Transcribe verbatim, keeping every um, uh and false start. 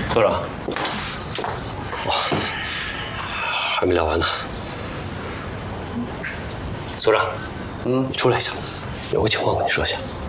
所长，哇，还没聊完呢。所长，嗯，你出来一下，有个情况跟你说一下。